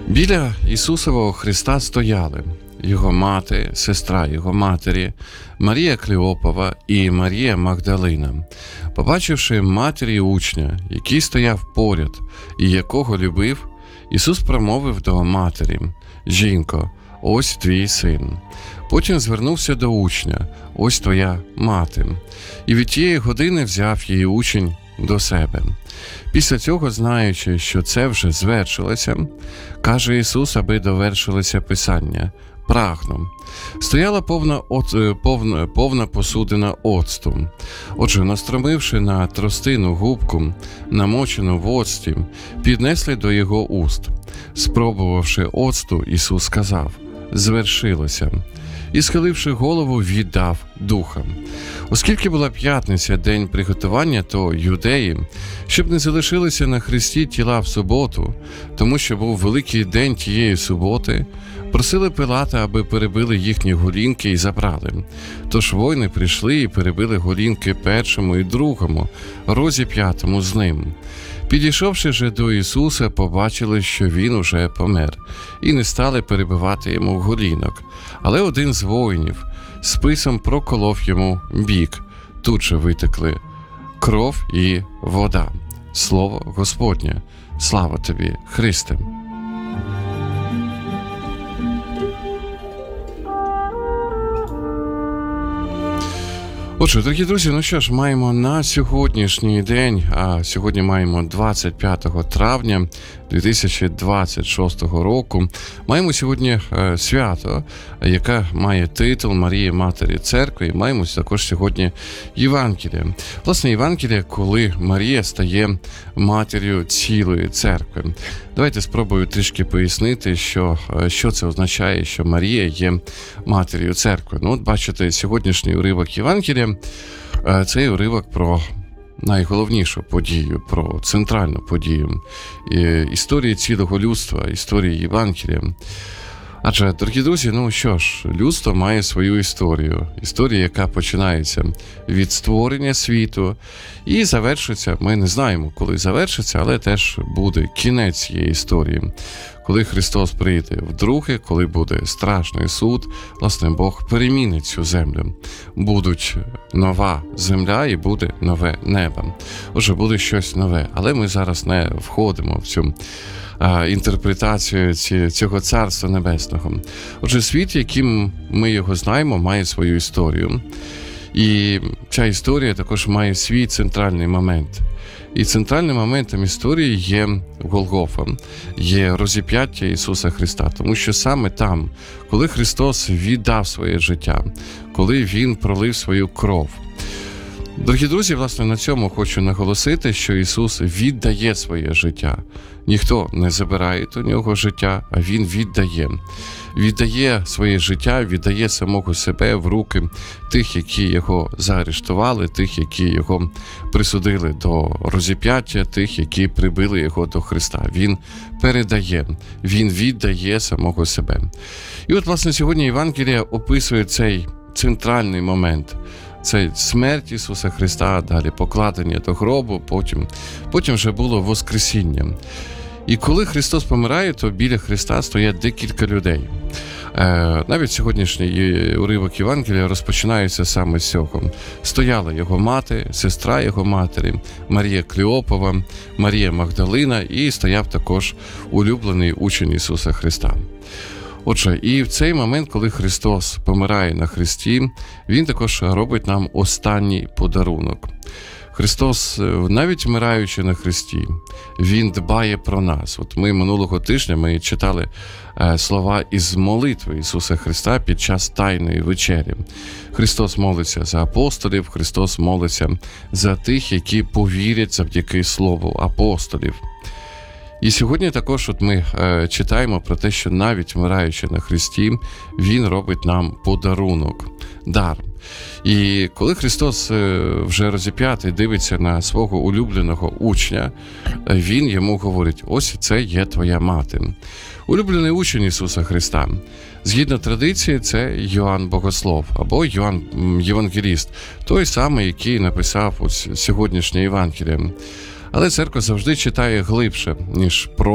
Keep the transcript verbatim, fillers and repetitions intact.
Біля Ісусового Христа стояли його мати, сестра його матері, Марія Клеопова і Марія Магдалина. Побачивши матері учня, який стояв поряд і якого любив, Ісус промовив до матері: «Жінко, ось твій син». Потім звернувся до учня: «Ось твоя мати». І від тієї години взяв її учень до себе. Після цього, знаючи, що це вже звершилося, каже Ісус, аби довершилося Писання: «Прагну». Стояла повна, от, повна, повна посудина оцту. Отже, настромивши на тростину губку, намочену в оцті, піднесли до його уст. Спробувавши оцту, Ісус сказав: «Звершилося». І, схиливши голову, віддав духа. Оскільки була п'ятниця, день приготування, то юдеї, щоб не залишилися на хресті тіла в суботу, тому що був великий день тієї суботи, просили Пилата, аби перебили їхні голінки і забрали. Тож воїни прийшли і перебили голінки першому і другому, розіп'ятому з ним. Підійшовши же до Ісуса, побачили, що Він уже помер, і не стали перебивати йому голінок. Але один з воїнів списом проколов йому бік. Тут же витекли кров і вода. Слово Господнє. Слава тобі, Христе! Отже, дорогі друзі, ну що ж, маємо на сьогоднішній день, а сьогодні маємо двадцять п'ятого травня дві тисячі двадцять шостого року, маємо сьогодні е, свято, яке має титул Марії Матері Церкви, і маємо також сьогодні Євангелія. Власне, Євангелія, коли Марія стає матір'ю цілої церкви. Давайте спробую трішки пояснити, що, що це означає, що Марія є матір'ю церкви. Ну, от бачите, сьогоднішній уривок Євангелія – це уривок про найголовнішу подію, про центральну подію історії цілого людства, історії Євангелія. Адже, дорогі друзі, ну що ж, людство має свою історію. Історія, яка починається від створення світу і завершиться, ми не знаємо, коли завершиться, але теж буде кінець цієї історії. Коли Христос прийде вдруге, коли буде страшний суд, власне, Бог перемінить цю землю. Будуть нова земля і буде нове небо. Отже, буде щось нове, але ми зараз не входимо в цю інтерпретацію цього Царства Небесного. Отже, світ, яким ми його знаємо, має свою історію. І ця історія також має свій центральний момент. І центральним моментом історії є Голгофа, є розіп'яття Ісуса Христа. Тому що саме там, коли Христос віддав своє життя, коли Він пролив свою кров. Дорогі друзі, власне, на цьому хочу наголосити, що Ісус віддає своє життя. Ніхто не забирає у нього життя, а Він віддає. Віддає своє життя, віддає самого себе в руки тих, які його заарештували, тих, які його присудили до розіп'яття, тих, які прибили його до Христа. Він передає, він віддає самого себе. І от, власне, сьогодні Євангелія описує цей центральний момент. Це смерть Ісуса Христа, далі покладення до гробу, потім, потім вже було воскресіння. І коли Христос помирає, то біля Христа стоять декілька людей. Е, навіть сьогоднішній уривок Євангелія розпочинається саме з цього. Стояла його мати, сестра його матері, Марія Клеопова, Марія Магдалина, і стояв також улюблений учень Ісуса Христа. Отже, і в цей момент, коли Христос помирає на хресті, Він також робить нам останній подарунок. Христос, навіть вмираючи на хресті, Він дбає про нас. От ми минулого тижня ми читали е, слова із молитви Ісуса Христа під час Тайної вечері. Христос молиться за апостолів, Христос молиться за тих, які повірять завдяки слову апостолів. І сьогодні також от ми е, читаємо про те, що навіть вмираючи на хресті, Він робить нам подарунок, дар. І коли Христос е, вже розіп'ятий дивиться на свого улюбленого учня, Він йому говорить: ось це є твоя мати. Улюблений учень Ісуса Христа. Згідно традиції, це Йоанн Богослов або Йоанн Євангеліст, той самий, який написав ось сьогоднішнє Євангеліє. Але церква завжди читає глибше, ніж про